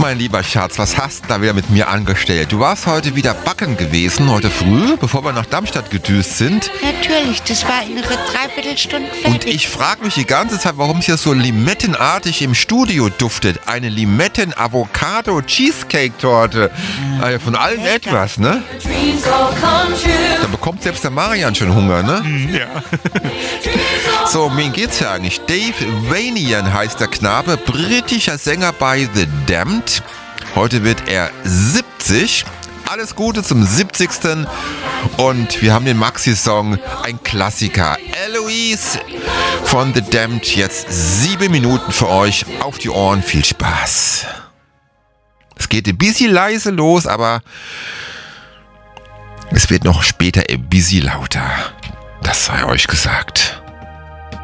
Mein lieber Schatz, was hast du da wieder mit mir angestellt? Du warst heute wieder backen gewesen, heute früh, bevor wir nach Darmstadt gedüst sind. Natürlich, das war in einer Dreiviertelstunde fertig. Und ich frage mich die ganze Zeit, warum es hier so limettenartig im Studio duftet. Eine Limetten-Avocado-Cheesecake-Torte. Also von allen etwas, ne? Da bekommt selbst der Marian schon Hunger, ne? Ja. So, um wen geht's hier eigentlich? Dave Vanian heißt der Knabe, britischer Sänger bei The Damned. Heute wird er 70. Alles Gute zum 70. Und wir haben den Maxi-Song, ein Klassiker. Eloise von The Damned. Jetzt 7 Minuten für euch auf die Ohren. Viel Spaß. Es geht ein bisschen leise los, aber es wird noch später ein bisschen lauter. Das sei euch gesagt.